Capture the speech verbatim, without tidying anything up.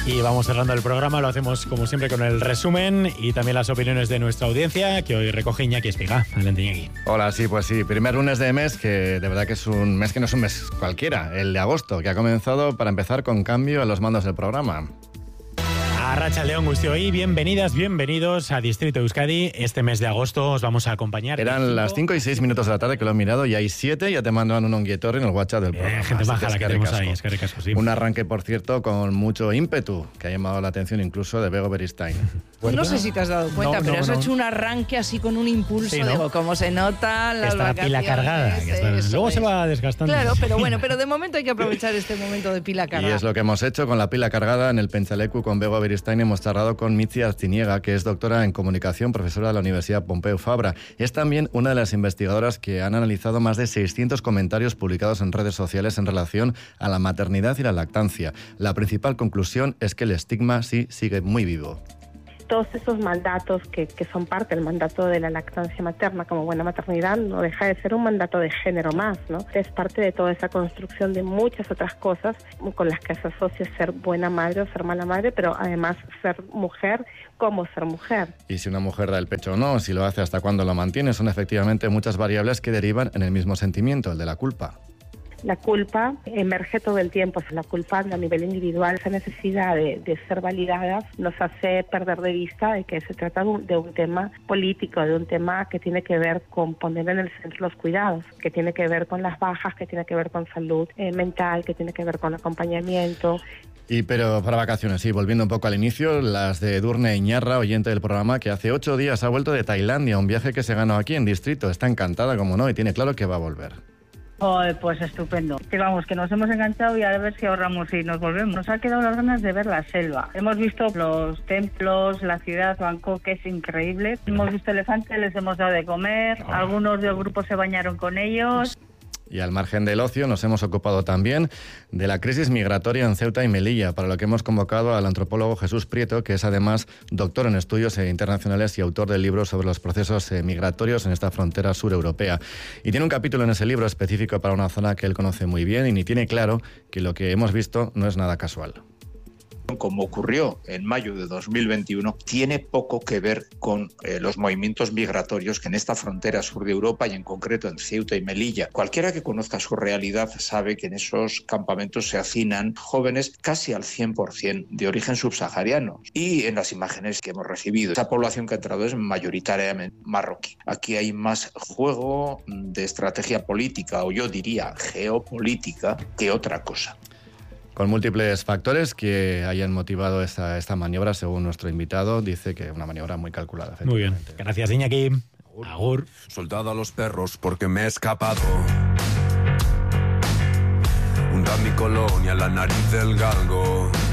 Y vamos cerrando el programa, lo hacemos como siempre con el resumen y también las opiniones de nuestra audiencia, que hoy recoge Iñaki Espiga. Adelante, Iñaki. Hola, sí, pues sí, primer lunes de mes, que de verdad que es un mes que no es un mes cualquiera, el de agosto, que ha comenzado para empezar con cambio a los mandos del programa. Arratsaldeon guztioi, bienvenidas, bienvenidos a Distrito Euskadi. Este mes de agosto os vamos a acompañar. Eran cinco... las cinco y seis minutos de la tarde que lo he mirado y hay siete, ya te mandan un onguietorri en el WhatsApp del programa. Eh, gente baja la que tenemos ahí, es que recasco, sí. Un arranque, por cierto, con mucho ímpetu, que ha llamado la atención incluso de Bego Beristain. Pues no sé si te has dado cuenta, no, pero no, has no. hecho un arranque así con un impulso, sí, ¿no? Digo, cómo se nota las está vacaciones. La pila cargada, que está... luego es. Se va desgastando. Claro, pero bueno, pero de momento hay que aprovechar este momento de pila cargada. Y es lo que hemos hecho con la pila cargada en el Penchalecu con Bego Beristain. Hemos charlado con Mitzi Artziniega, que es doctora en comunicación, profesora de la Universidad Pompeu Fabra. Es también una de las investigadoras que han analizado más de seiscientos comentarios publicados en redes sociales en relación a la maternidad y la lactancia. La principal conclusión es que el estigma sí sigue muy vivo. Todos esos mandatos que, que son parte del mandato de la lactancia materna como buena maternidad no deja de ser un mandato de género más, ¿no? Es parte de toda esa construcción de muchas otras cosas con las que se asocia ser buena madre o ser mala madre, pero además ser mujer como ser mujer. Y si una mujer da el pecho o no, si lo hace, hasta cuándo lo mantiene, son efectivamente muchas variables que derivan en el mismo sentimiento, el de la culpa. La culpa emerge todo el tiempo, la culpa a nivel individual, esa necesidad de, de ser validada nos hace perder de vista de que se trata de un, de un tema político, de un tema que tiene que ver con poner en el centro los cuidados, que tiene que ver con las bajas, que tiene que ver con salud eh, mental, que tiene que ver con acompañamiento. Y pero para vacaciones, sí, volviendo un poco al inicio, las de Edurne Iñarra, oyente del programa, que hace ocho días ha vuelto de Tailandia, un viaje que se ganó aquí en Distrito. Está encantada, como no, y tiene claro que va a volver. Oh, pues estupendo. Que vamos, que nos hemos enganchado y a ver si ahorramos y nos volvemos. Nos ha quedado las ganas de ver la selva. Hemos visto los templos, la ciudad, Bangkok, que es increíble. Hemos visto elefantes, les hemos dado de comer. Oh. Algunos del grupo se bañaron con ellos. Y al margen del ocio nos hemos ocupado también de la crisis migratoria en Ceuta y Melilla, para lo que hemos convocado al antropólogo Jesús Prieto, que es además doctor en estudios internacionales y autor del libro sobre los procesos migratorios en esta frontera sureuropea. Y tiene un capítulo en ese libro específico para una zona que él conoce muy bien y ni tiene claro que lo que hemos visto no es nada casual. Como ocurrió en mayo de dos mil veintiuno, tiene poco que ver con eh, los movimientos migratorios que en esta frontera sur de Europa y en concreto en Ceuta y Melilla. Cualquiera que conozca su realidad sabe que en esos campamentos se hacinan jóvenes casi al cien por ciento de origen subsahariano. Y en las imágenes que hemos recibido, esa población que ha entrado es mayoritariamente marroquí. Aquí hay más juego de estrategia política, o yo diría geopolítica, que otra cosa. Con múltiples factores que hayan motivado esta, esta maniobra, según nuestro invitado, dice que una maniobra muy calculada. Muy bien. Gracias, Iñaki. Agur. Soldado a los perros porque me he escapado. Un mi colonia, la nariz del galgo.